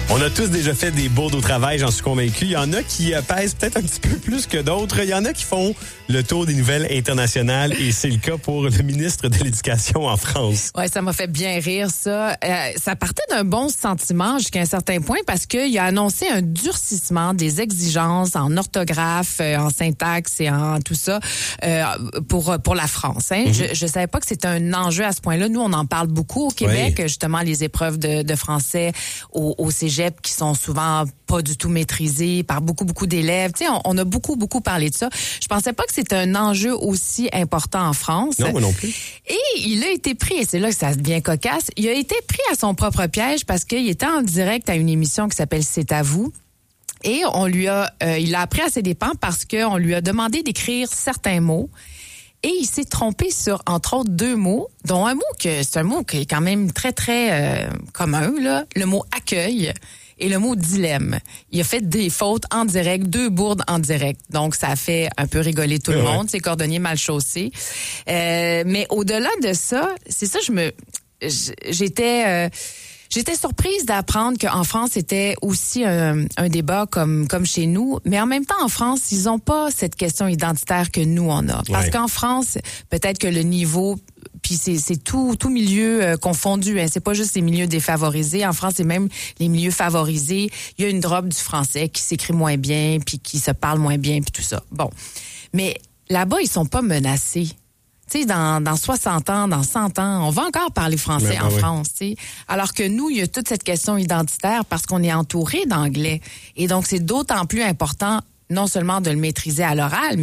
On a tous déjà fait des bourdes au travail, j'en suis convaincu. Il y en a qui pèsent peut-être un petit peu plus que d'autres. Il y en a qui font le tour des nouvelles internationales et c'est le cas pour le ministre de l'Éducation en France. Ouais, ça m'a fait bien rire, ça. Ça partait d'un bon sentiment jusqu'à un certain point parce qu'il a annoncé un durcissement des exigences en orthographe, en syntaxe et en tout ça pour la France. Hein. Je savais pas que c'était un enjeu à ce point-là. Nous, on en parle beaucoup au Québec, justement, les épreuves de français au cégep qui sont souvent pas du tout maîtrisées par beaucoup d'élèves. Tu sais, on a beaucoup parlé de ça. Je pensais pas que c'était un enjeu aussi important en France. Non, moi non plus. Et il a été pris, et c'est là que ça devient cocasse, il a été pris à son propre piège parce qu'il était en direct à une émission qui s'appelle C'est à vous. Et il a appris à ses dépens parce qu'on lui a demandé d'écrire certains mots. Et il s'est trompé sur, entre autres, 2 mots, dont c'est un mot qui est quand même très commun, là, le mot accueil et le mot dilemme. Il a fait des fautes en direct, 2 bourdes en direct. Donc, ça a fait un peu rigoler tout le monde, c'est cordonnier mal chaussé. Mais au-delà de ça, c'est ça, J'étais surprise d'apprendre qu'en France, c'était aussi un débat comme chez nous. Mais en même temps, en France, ils ont pas cette question identitaire que nous, on a. Parce qu'en France, peut-être que le niveau, puis c'est tout milieu confondu. Hein. C'est pas juste les milieux défavorisés. En France, c'est même les milieux favorisés. Il y a une drop du français qui s'écrit moins bien, puis qui se parle moins bien, puis tout ça. Bon. Mais là-bas, ils sont pas menacés. Tu sais, dans 60 ans, dans 100 ans, on va encore parler français en France, tu sais. Alors que nous, il y a toute cette question identitaire parce qu'on est entouré d'anglais. Et donc, c'est d'autant plus important, non seulement de le maîtriser à l'oral,